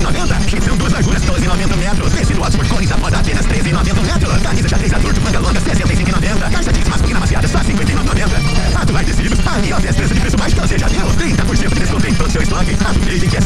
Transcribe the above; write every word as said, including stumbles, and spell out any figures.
noventa. Então duas larguras, doze e noventa metros. Tecido Oxford Collins da moda, apenas treze e noventa metros. Camisa xadrez adulto, manga longa, sessenta e cinco e noventa. Calça jeans masculina maciada, só cinquenta e nove e noventa. Atuais tecidos, pague a preço de preço baixo que você já viu. trinta por cento de desconto em todo o seu estoque. Aproveite que essa